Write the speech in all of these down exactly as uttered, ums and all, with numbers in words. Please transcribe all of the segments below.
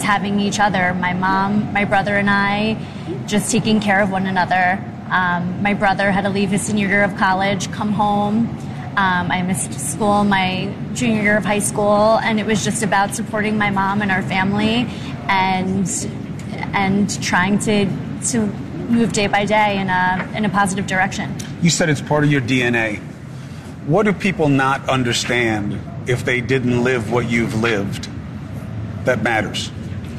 having each other. My mom, my brother, and I just taking care of one another. Um, my brother had to leave his senior year of college, come home. Um, I missed school my junior year of high school, and it was just about supporting my mom and our family, and and trying to to move day by day in a in a positive direction. You said it's part of your D N A. What do people not understand if they didn't live what you've lived that matters?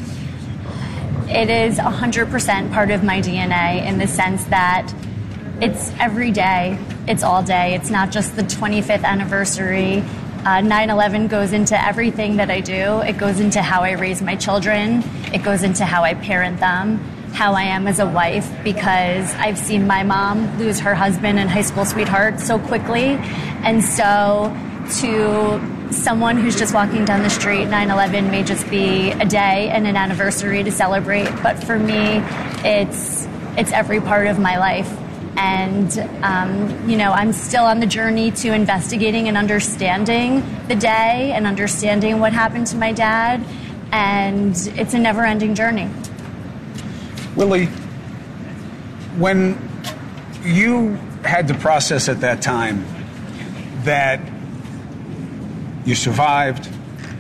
It is one hundred percent part of my D N A in the sense that it's every day, it's all day. It's not just the twenty-fifth anniversary. Uh, nine eleven goes into everything that I do. It goes into how I raise my children. It goes into how I parent them, how I am as a wife, because I've seen my mom lose her husband and high school sweetheart so quickly. And so to someone who's just walking down the street, nine eleven may just be a day and an anniversary to celebrate. But for me, it's it's every part of my life. And, um, you know, I'm still on the journey to investigating and understanding the day and understanding what happened to my dad. And it's a never-ending journey. Willie, when you had to process at that time that you survived,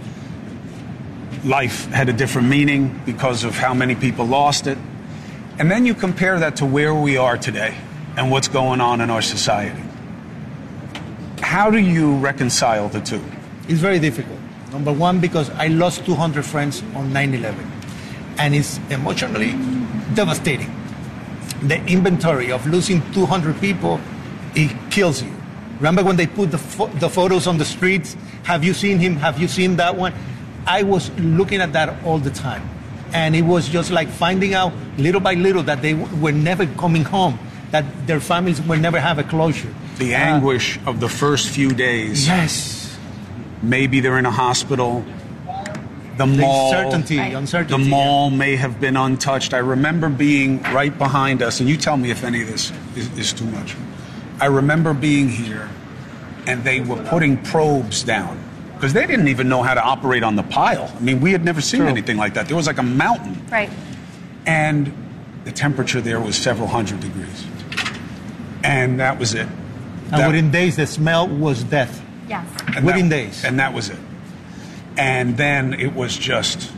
life had a different meaning because of how many people lost it, and then you compare that to where we are today and what's going on in our society, how do you reconcile the two? It's very difficult. Number one, because I lost two hundred friends on nine eleven, and it's emotionally devastating. The inventory of losing two hundred people, it kills you. Remember when they put the, fo- the photos on the streets? Have you seen him? Have you seen that one? I was looking at that all the time. And it was just like finding out little by little that they w- were never coming home, that their families will never have a closure. The anguish uh, of the first few days. Yes. Maybe they're in a hospital. The, the mall, uncertainty, right. uncertainty. The mall yeah. may have been untouched. I remember being right behind us, and you tell me if any of this is, is too much. I remember being here, and they were putting probes down because they didn't even know how to operate on the pile. I mean, we had never seen True. anything like that. There was like a mountain. Right. And the temperature there was several hundred degrees. And that was it. And that, within days, the smell was death. Yes. and within that, days. And that was it. And then it was just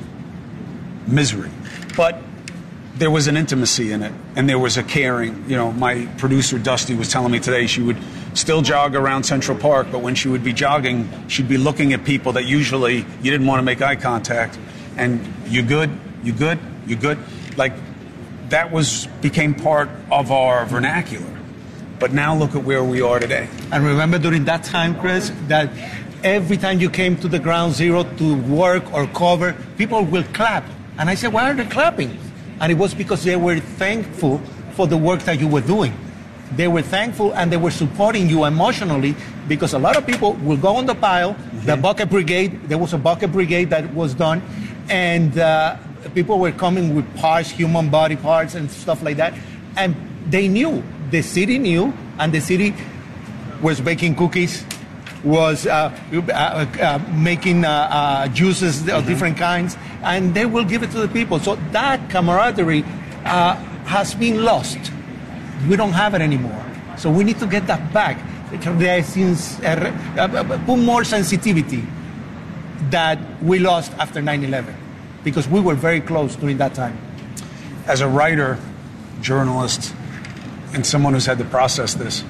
misery. But there was an intimacy in it, and there was a caring. You know, my producer, Dusty, was telling me today she would still jog around Central Park, but when she would be jogging, she'd be looking at people that usually you didn't want to make eye contact. And you good? You good? You good? Like, that was became part of our vernacular. But now look at where we are today. And remember during that time, Chris, that every time you came to the ground zero to work or cover, people will clap. And I said, why are they clapping? And it was because they were thankful for the work that you were doing. They were thankful and they were supporting you emotionally, because a lot of people will go on the pile, mm-hmm. the bucket brigade, there was a bucket brigade that was done, and uh, people were coming with parts, human body parts and stuff like that. And they knew, the city knew, and the city was baking cookies, was uh, uh, uh, making uh, uh, juices mm-hmm. of different kinds, and they will give it to the people. So that camaraderie uh, has been lost. We don't have it anymore. So we need to get that back. There is uh, uh, put more sensitivity that we lost after nine eleven, because we were very close during that time. As a writer, journalist, and someone who's had to process this,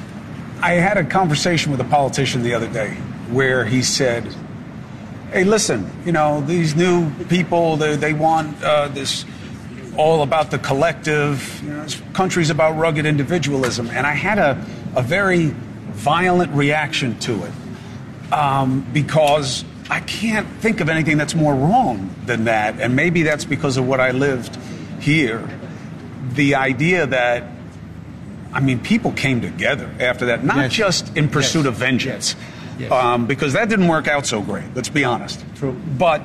I had a conversation with a politician the other day where he said, hey, listen, you know, these new people, they, they want uh, this all about the collective, you know, this country's about rugged individualism. And I had a, a very violent reaction to it um, because I can't think of anything that's more wrong than that. And maybe that's because of what I lived here. The idea that, I mean, people came together after that, not yes. just in pursuit yes. of vengeance, yes. Yes. Um, because that didn't work out so great, let's be honest. True. But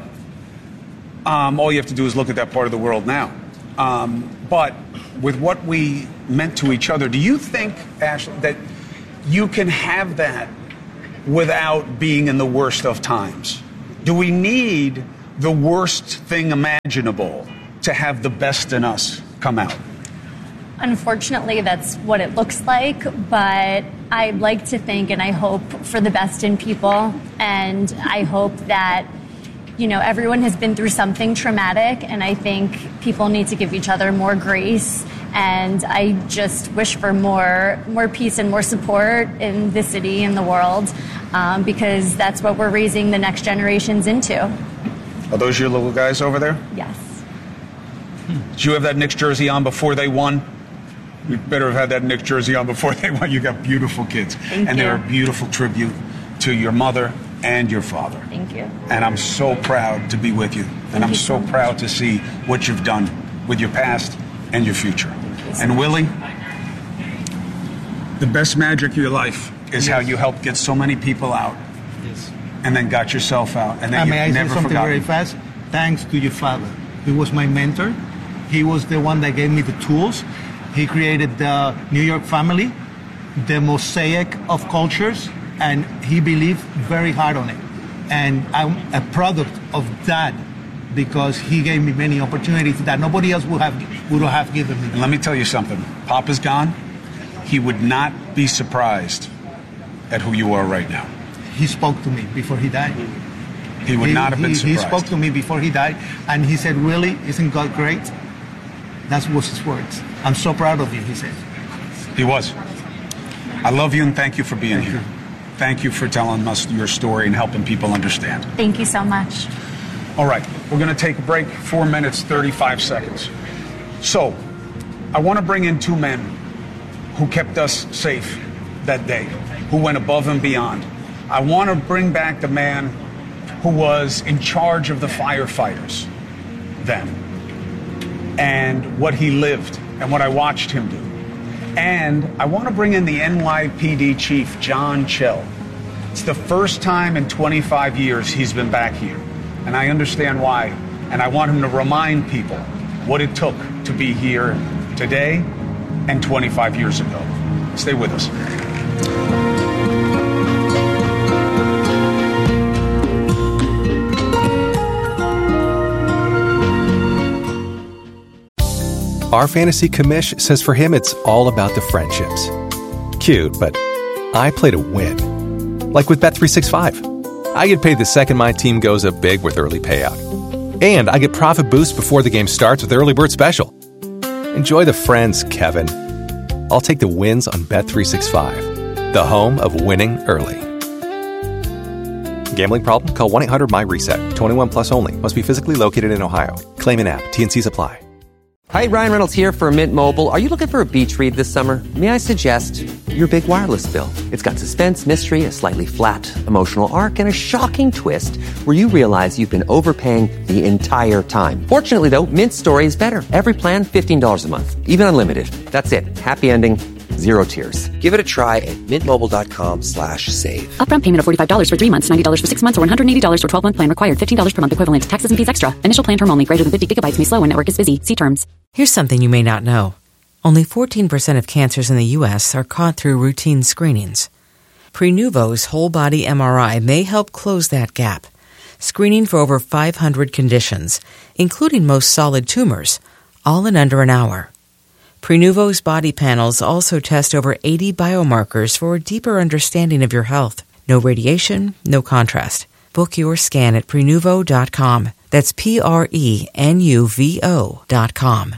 um, all you have to do is look at that part of the world now. Um, but with what we meant to each other, do you think, Ashley, that you can have that without being in the worst of times? Do we need the worst thing imaginable to have the best in us come out? Unfortunately, that's what it looks like, but I like to think and I hope for the best in people, and I hope that, you know, everyone has been through something traumatic, and I think people need to give each other more grace, and I just wish for more more peace and more support in the city and the world, um, because that's what we're raising the next generations into. Are those your little guys over there? Yes. Did you have that Knicks jersey on before they won? You better have had that Knicks jersey on before they won. You got beautiful kids. Thank and you. they're a beautiful tribute to your mother and your father. Thank you. And I'm so proud to be with you. Thank and I'm you so, so much. proud to see what you've done with your past and your future. you so And much. Willie, the best magic of your life is how you helped get so many people out. Yes. And then got yourself out. And then And you may I say never something forgot. very fast? Thanks to your father. He was my mentor. He was the one that gave me the tools. He created the New York family, the mosaic of cultures, and he believed very hard on it. And I'm a product of that because he gave me many opportunities that nobody else would have would have given me. And let me tell you something. Papa's gone. He would not be surprised at who you are right now. He spoke to me before he died. He would he, not have been he, surprised. He spoke to me before he died, and he said, "Willie, isn't God great?" That was his words. I'm so proud of you, he said. He was. I love you and thank you for being Thank here. you. Thank you for telling us your story and helping people understand. Thank you so much. All right, we're going to take a break. Four minutes, thirty-five seconds. So, I want to bring in two men who kept us safe that day, who went above and beyond. I want to bring back the man who was in charge of the firefighters then, and what he lived and what I watched him do. And I want to bring in the N Y P D chief, John Chell. It's the first time in twenty-five years he's been back here, and I understand why. And I want him to remind people what it took to be here today and twenty-five years ago. Stay with us. Our fantasy commish says for him it's all about the friendships. Cute, but I play to win. Like with Bet three sixty-five. I get paid the second my team goes up big with early payout. And I get profit boost before the game starts with Early Bird Special. Enjoy the friends, Kevin. I'll take the wins on Bet three sixty-five, the home of winning early. Gambling problem? Call one eight hundred M Y reset. twenty-one plus only. Must be physically located in Ohio. Claim in app. T and Cs apply. Hi, Ryan Reynolds here for Mint Mobile. Are you looking for a beach read this summer? May I suggest your big wireless bill? It's got suspense, mystery, a slightly flat, emotional arc, and a shocking twist where you realize you've been overpaying the entire time. Fortunately, though, Mint's story is better. Every plan, fifteen dollars a month. Even unlimited. That's it. Happy ending. Zero tears. Give it a try at mintmobile.com slash save. Upfront payment of forty-five dollars for three months, ninety dollars for six months, or one hundred eighty dollars for twelve-month plan required. fifteen dollars per month equivalent. Taxes and fees extra. Initial plan term only. Greater than fifty gigabytes may slow when network is busy. See terms. Here's something you may not know. Only fourteen percent of cancers in the U S are caught through routine screenings. Prenuvo's whole-body M R I may help close that gap, screening for over five hundred conditions, including most solid tumors, all in under an hour. Prenuvo's body panels also test over eighty biomarkers for a deeper understanding of your health. No radiation, no contrast. Book your scan at Prenuvo dot com. That's P R E N U V O dot com.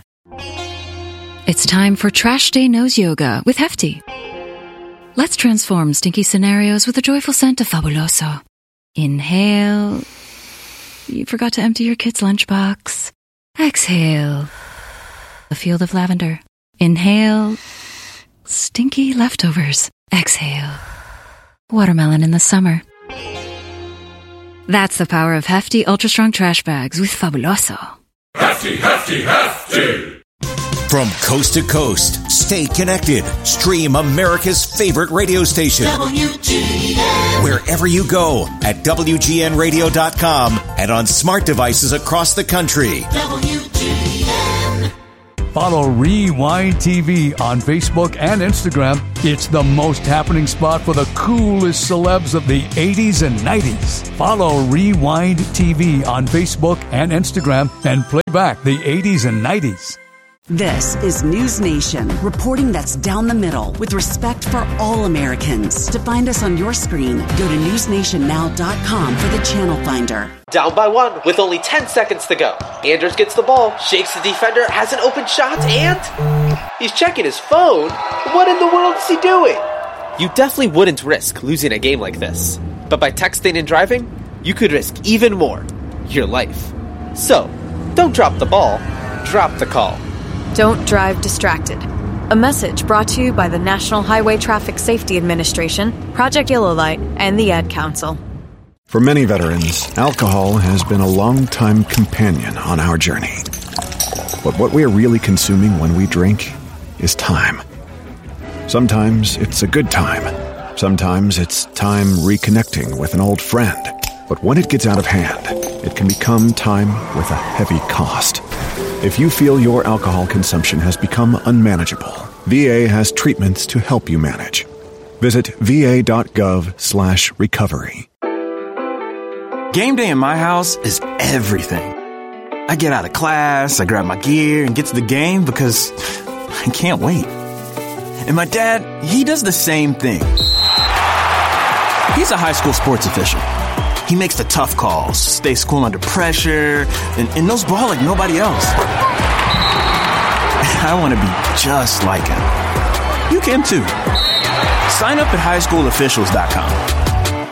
It's time for Trash Day Nose Yoga with Hefty. Let's transform stinky scenarios with the joyful scent of Fabuloso. Inhale. You forgot to empty your kid's lunchbox. Exhale. A field of lavender. Inhale. Stinky leftovers. Exhale. Watermelon in the summer. That's the power of Hefty Ultra Strong Trash Bags with Fabuloso. Hefty, hefty, hefty! From coast to coast, stay connected. Stream America's favorite radio station. W G N. Wherever you go at W G N radio dot com and on smart devices across the country. W G N. Follow Rewind T V on Facebook and Instagram. It's the most happening spot for the coolest celebs of the eighties and nineties. Follow Rewind T V on Facebook and Instagram and play back the eighties and nineties. This is News Nation, reporting that's down the middle with respect for all Americans. To find us on your screen, go to news nation now dot com for the channel finder. Down by one with only ten seconds to go. Anders gets the ball, shakes the defender, has an open shot, and he's checking his phone. What in the world is he doing? You definitely wouldn't risk losing a game like this. But by texting and driving, you could risk even more, your life. So, don't drop the ball, drop the call. Don't drive distracted. A message brought to you by the National Highway Traffic Safety Administration, Project Yellow Light, and the Ad Council. For many veterans, alcohol has been a long-time companion on our journey. But what we are really consuming when we drink is time. Sometimes it's a good time. Sometimes it's time reconnecting with an old friend. But when it gets out of hand, it can become time with a heavy cost. If you feel your alcohol consumption has become unmanageable, V A has treatments to help you manage. Visit va.gov slash recovery. Game day in my house is everything. I get out of class, I grab my gear, and get to the game because I can't wait. And my dad, he does the same thing. He's a high school sports official. He makes the tough calls, stays cool under pressure, and, and knows ball like nobody else. I want to be just like him. You can too. Sign up at high school officials dot com.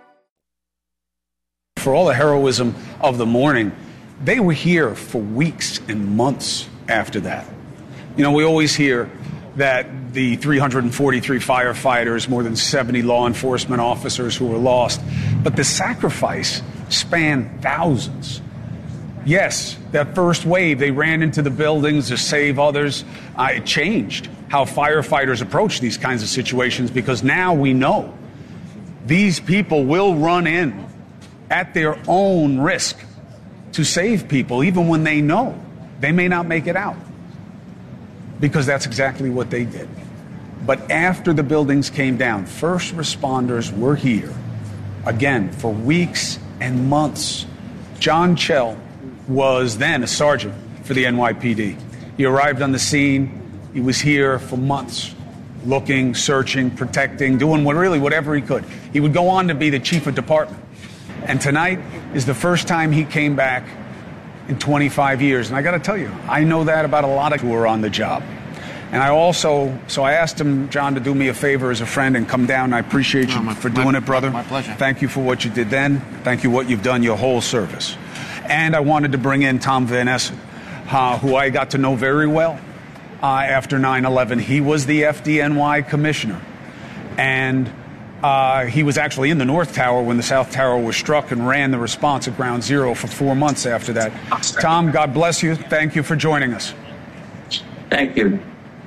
For all the heroism of the morning, they were here for weeks and months after that. You know, we always hear that the three hundred forty-three firefighters, more than seventy law enforcement officers who were lost, but the sacrifice spanned thousands. Yes, that first wave, they ran into the buildings to save others. Uh, it changed how firefighters approach these kinds of situations because now we know these people will run in at their own risk to save people, even when they know they may not make it out, because that's exactly what they did. But after the buildings came down, first responders were here again for weeks and months. John Chell was then a sergeant for the N Y P D. He arrived on the scene. He was here for months, looking, searching, protecting, doing what, really whatever he could. He would go on to be the chief of department. And tonight is the first time he came back in twenty-five years. And I got to tell you, I know that about a lot of who are on the job. And I also, so I asked him, John, to do me a favor as a friend and come down. I appreciate you no, my, for doing my, it, brother. My pleasure. Thank you for what you did then. Thank you for what you've done your whole service. And I wanted to bring in Tom Van Essen, uh, who I got to know very well uh, after nine eleven. He was the F D N Y commissioner. And uh, he was actually in the North Tower when the South Tower was struck and ran the response at Ground Zero for four months after that. Tom, God bless you. Thank you for joining us. Thank you.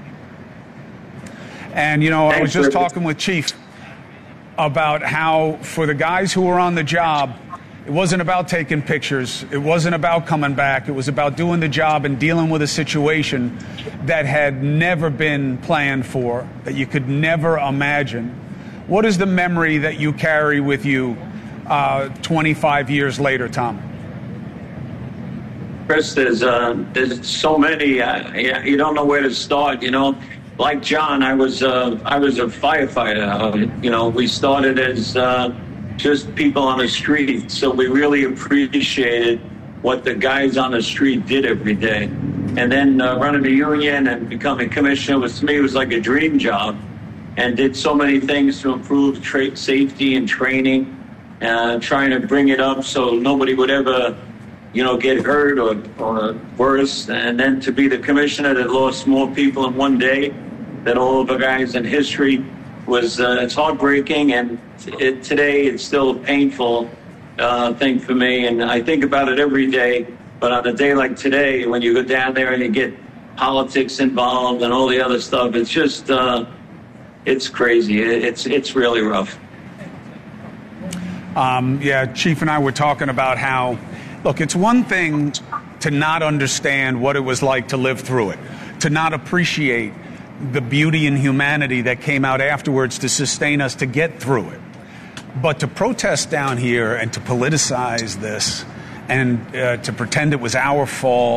And, you know, Thanks I was just for- talking with Chief about how for the guys who were on the job, it wasn't about taking pictures. It wasn't about coming back. It was about doing the job and dealing with a situation that had never been planned for, that you could never imagine. What is the memory that you carry with you uh, twenty-five years later, Tom? Chris, there's, uh, there's so many. Uh, you don't know where to start, you know. Like John, I was uh, I was a firefighter. Uh, you know, we started as uh, just people on the street, so we really appreciated what the guys on the street did every day. And then uh, running the union and becoming commissioner was, to me, was like a dream job, and did so many things to improve tra- safety and training, uh, trying to bring it up so nobody would ever, you know, get hurt or, or worse. And then to be the commissioner that lost more people in one day than all of the guys in history was, uh, it's heartbreaking. And it, today it's still a painful uh, thing for me. And I think about it every day. But on a day like today, when you go down there and you get politics involved and all the other stuff, it's just, uh, it's crazy. It's, it's really rough. Um, yeah, Chief and I were talking about how, look, it's one thing to not understand what it was like to live through it. to not appreciate the beauty and humanity that came out afterwards to sustain us to get through it. But to protest down here and to politicize this and uh, to pretend it was our fault